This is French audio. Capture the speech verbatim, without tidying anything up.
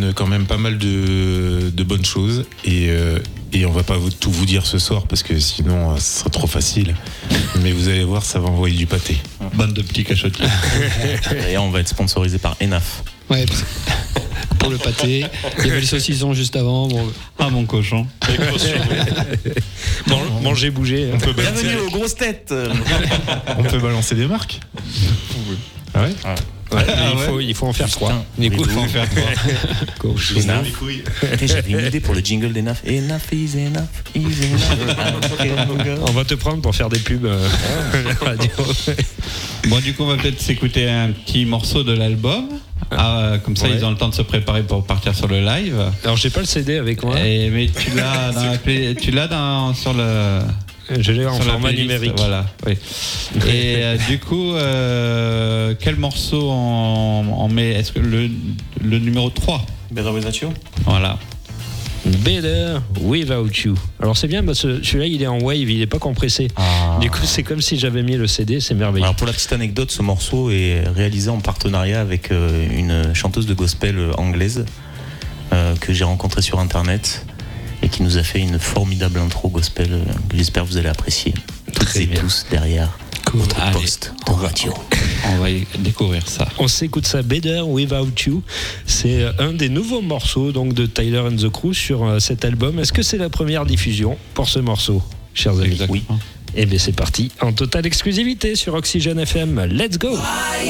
donne quand même pas mal de, de bonnes choses et, euh, et on va pas vous, tout vous dire ce soir parce que sinon euh, ce sera trop facile. Mais vous allez voir, ça va envoyer du pâté. Bande de petits cachotiers. D'ailleurs, on va être sponsorisé par Enaf. Ouais, pour le pâté. Il y avait le saucisson juste avant. Bon. Ah, mon cochon. Man- manger, bouger. On peut balancer, Bienvenue aux grosses têtes. on peut balancer des marques. Ah ouais. Ouais, mais Ah il, ouais. faut, il faut en faire trois. Les Du coup, deux. faut en faire trois. Cochon. Enaf. Et J'avais une idée pour le jingle d'Enaf. Enough is enough is enough. On va te prendre pour faire des pubs euh, radio. Bon, du coup, on va peut-être s'écouter un petit morceau de l'album. Ah, comme ça, Ouais. ils ont le temps de se préparer pour partir sur le live. Alors, j'ai pas le C D avec moi. Et, mais tu l'as, dans la play- tu l'as dans, sur le. Je l'ai en sur la format playlist, numérique. Voilà. Oui. Et euh, du coup, euh, quel morceau on, on met? Est-ce que le, le numéro trois? Better Without You. Voilà. Better Without You. Alors, c'est bien parce que celui-là, il est en wave, il est pas compressé. Ah. Du coup, c'est comme si j'avais mis le C D, c'est merveilleux. Alors pour la petite anecdote, ce morceau est réalisé en partenariat avec euh, une chanteuse de gospel euh, anglaise euh, que j'ai rencontrée sur internet et qui nous a fait une formidable intro gospel euh, que j'espère que vous allez apprécier. Toutes Très et bien. tous derrière votre Allez, poste de radio. On va y découvrir ça. On s'écoute ça, Better Without You. C'est un des nouveaux morceaux donc, de Tyler and the Crew sur euh, cet album. Est-ce que c'est la première diffusion pour ce morceau, chers amis? Exactement. Eh bien, c'est parti en totale exclusivité sur Oxygène F M. Let's go!